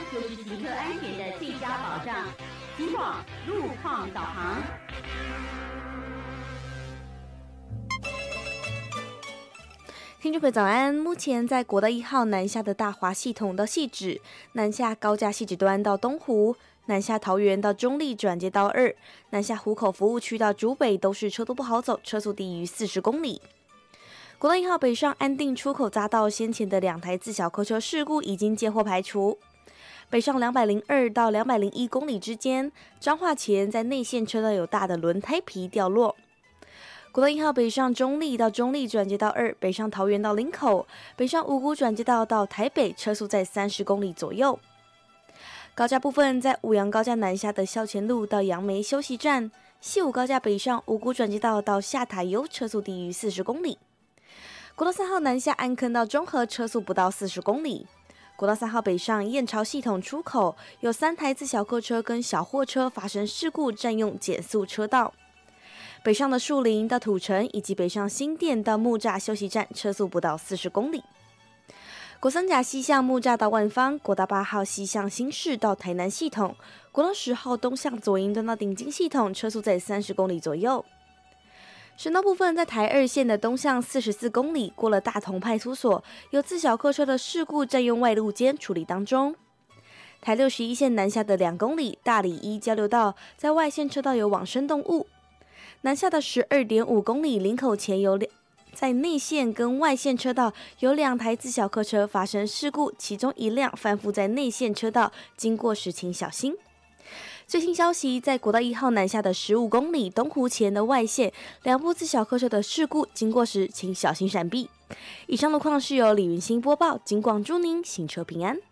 就是行车安全的最佳保障。警广路况导航。 听众朋友早安，目前在国道1号南下的大华系统到汐止，南下高架汐止端到东湖，南下桃园到中立转接道2，南下湖口服务区到竹北都是车多不好走，车速低于40公里。国道1号北上安定出口匝道先前的2台自小客车事故已经接获排除。北上202到201公里之间，彰化前在内线车道有大的轮胎皮掉落。国道1号北上中立到中立转接道2，北上桃园到林口，北上五股转接道到台北，车速在30公里左右。高架部分，在五杨高架南下的校前路到杨梅休息站，西武高架北上五股转接道到下塔悠，车速低于40公里。国道3号南下安坑到中和，车速不到40公里。国道3号北上燕巢系统出口，有3台自小客车跟小货车发生事故，占用减速车道。北上的树林到土城，以及北上新店到木栅休息站，车速不到40公里。国三甲西向木栅到万芳，国道8号西向新市到台南系统，国道10号东向左营端到顶金系统，车速在30公里左右。省道部分，在台2线的东向44公里，过了大同派出所，有自小客车的事故占用外路间处理当中。台61线南下的2公里，大里一交流道在外线车道有往生动物。南下的12.5公里，林口前在内线跟外线车道有2台自小客车发生事故，其中一辆翻覆在内线车道，经过时请小心。最新消息，在国道1号南下的15公里，东湖前的外线2部自小客车的事故，经过时请小心闪避。以上路况是由李云欣播报，警广祝您行车平安。